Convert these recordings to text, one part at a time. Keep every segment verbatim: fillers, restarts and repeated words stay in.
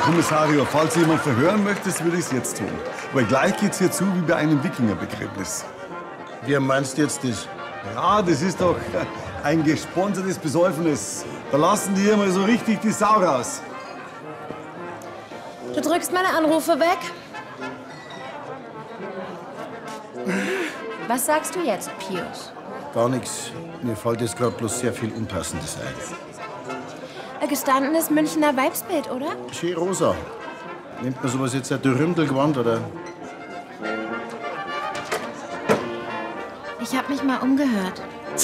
Kommissario, falls jemand verhören möchtest, würde ich es jetzt tun. Weil gleich geht's hier zu wie bei einem Wikingerbegräbnis. Wie meinst du jetzt das? Ja, das ist doch ein gesponsertes Besäufnis. Da lassen die hier mal so richtig die Sau raus. Du drückst meine Anrufe weg. Was sagst du jetzt, Pius? Gar nichts. Mir fällt jetzt gerade bloß sehr viel Unpassendes ein. Ein gestandenes Münchner Weibsbild, oder? Schön rosa. Nennt man sowas jetzt ein Dürrümdelgewand, oder? Ich hab mich mal umgehört.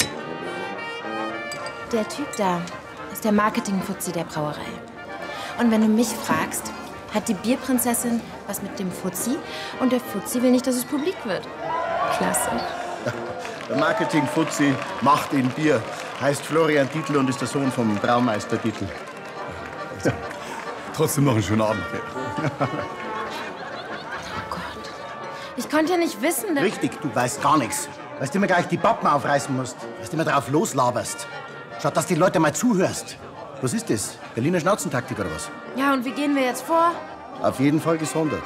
Der Typ da ist der Marketing-Fuzzi der Brauerei. Und wenn du mich fragst, hat die Bierprinzessin was mit dem Fuzzi und der Fuzzi will nicht, dass es publik wird. Klasse. Der Marketing-Fuzzi macht in Bier. Heißt Florian Dietl und ist der Sohn vom Braumeister Dietl. Trotzdem noch einen schönen Abend. Oh Gott. Ich konnte ja nicht wissen, dass... Richtig, du weißt gar nichts. Weil du immer gleich die Pappen aufreißen musst. Weil du immer drauf loslaberst. Schaut, dass die Leute mal zuhörst. Was ist das? Berliner Schnauzentaktik oder was? Ja, und wie gehen wir jetzt vor? Auf jeden Fall gesondert.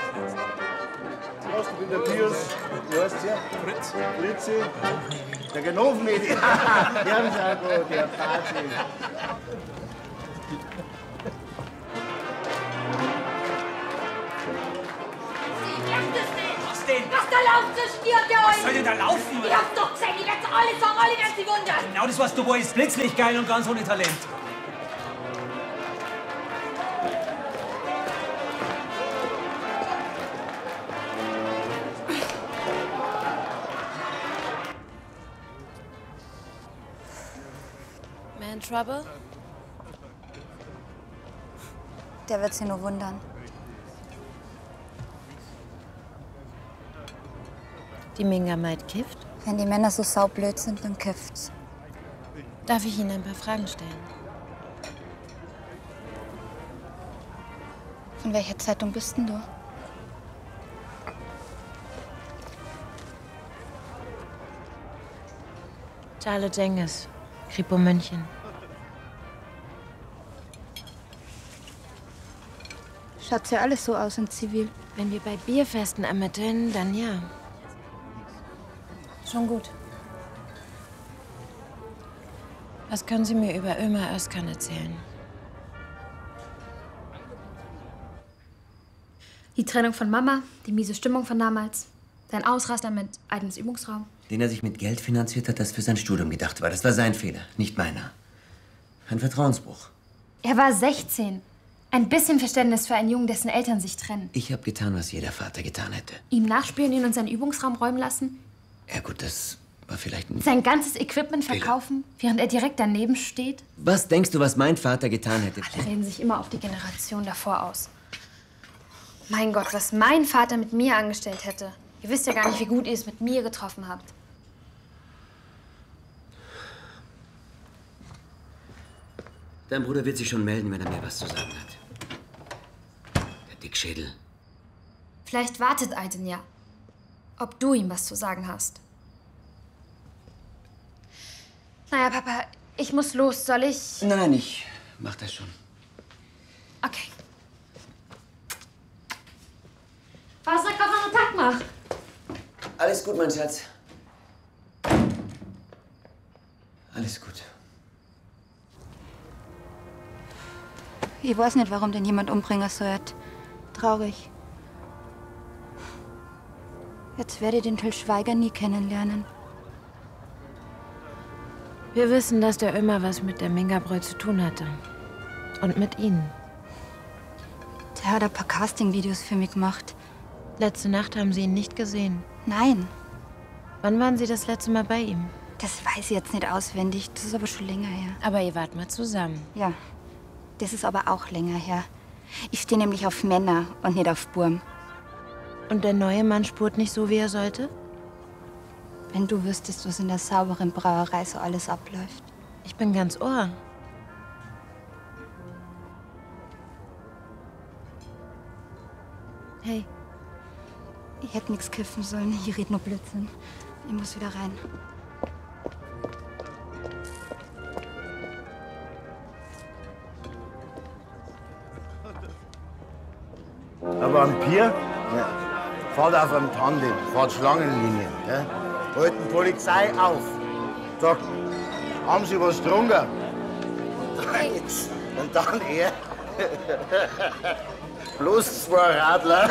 Was, ich bin der Pius. Wie heißt der? Fritz. Fritzi. Der Genovenmedi. Der ist auch gut, der Patschi. Was denn? Was da laufen, so stirbt ihr euch! Was soll denn da laufen? Ich hab's doch gesehen, ich werd's alle sagen, alle werden sich wundern! Genau das, was du wolltest. Blitzlicht geil und ganz ohne Talent. Man Trouble? Der wird sich nur wundern. Die Minga-Maid kifft? Wenn die Männer so saublöd sind, dann kifft's. Darf ich Ihnen ein paar Fragen stellen? Von welcher Zeitung bist denn du? Charlotte Cengiz, Kripo München. Schaut's ja alles so aus in Zivil. Wenn wir bei Bierfesten ermitteln, dann ja. Schon gut. Was können Sie mir über Ömer Özkan erzählen? Die Trennung von Mama, die miese Stimmung von damals, sein Ausraster mit Aidens Übungsraum. Den er sich mit Geld finanziert hat, das für sein Studium gedacht war. Das war sein Fehler, nicht meiner. Ein Vertrauensbruch. Er war sechzehn. Ein bisschen Verständnis für einen Jungen, dessen Eltern sich trennen. Ich habe getan, was jeder Vater getan hätte. Ihm nachspionieren und seinen Übungsraum räumen lassen. Ja gut, das war vielleicht ein... Sein ganzes Equipment verkaufen, während er direkt daneben steht. Was denkst du, was mein Vater getan hätte? Alle reden sich immer auf die Generation davor aus. Mein Gott, was mein Vater mit mir angestellt hätte. Ihr wisst ja gar nicht, wie gut ihr es mit mir getroffen habt. Dein Bruder wird sich schon melden, wenn er mir was zu sagen hat. Der Dickschädel. Vielleicht wartet Aiden ja. Ob du ihm was zu sagen hast. Naja, Papa, ich muss los. Soll ich? Nein, nein, ich mach das schon. Okay. Was sagt auf einen Tag macht? Alles gut, mein Schatz. Alles gut. Ich weiß nicht, warum den jemand umbringen soll. Traurig. Jetzt werde ich den Till Schweiger nie kennenlernen. Wir wissen, dass der Ömer was mit der Mingabräu zu tun hatte. Und mit Ihnen. Der hat ein paar Casting-Videos für mich gemacht. Letzte Nacht haben Sie ihn nicht gesehen. Nein, Wann waren Sie das letzte Mal bei ihm? das weiß ich jetzt nicht auswendig. Das ist aber schon länger her. Aber ihr wart mal zusammen. Ja, das ist aber auch länger her. Ich stehe nämlich auf Männer und nicht auf Burm. Und der neue Mann spurt nicht so, wie er sollte? Wenn du wüsstest, was in der sauberen Brauerei so alles abläuft. Ich bin ganz Ohr. Hey. Ich hätte nichts kiffen sollen. Ich red nur Blödsinn. Ich muss wieder rein. Bier? Ja. Fahrt auf einem Tandem, fahrt Schlangenlinien. Gell? Halten Polizei auf. Sagt, haben Sie was getrunken? Und dann er. Bloß zwei Radler.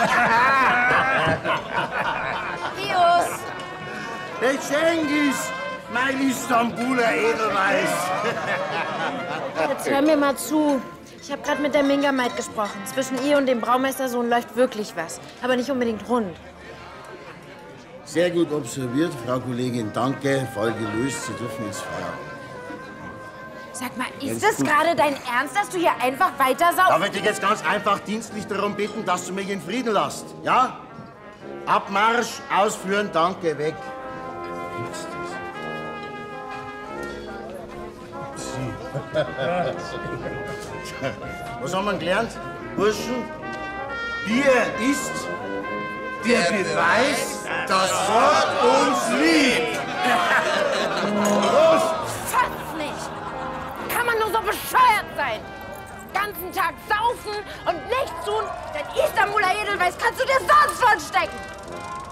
Pius! Der Cengiz, mein Istanbuler Edelweiß. Jetzt hör mir mal zu. Ich habe gerade mit der Minga-Maid gesprochen. Zwischen ihr und dem Braumeistersohn läuft wirklich was. Aber nicht unbedingt rund. Sehr gut observiert, Frau Kollegin. Danke. Fall gelöst. Sie dürfen ins Feuer. Sag mal, ist das gerade dein Ernst, dass du hier einfach weiter saufst? Darf ich dich jetzt ganz einfach dienstlich darum bitten, dass du mich in Frieden lässt? Ja? Abmarsch, ausführen, danke, weg. Was haben wir gelernt? Burschen, Bier ist der Beweis, dass Gott uns liebt. Fass nicht! Kann man nur so bescheuert sein? Ganzen Tag saufen und nichts tun? Dein Istanbuler Edelweiß kannst du dir sonst verstecken!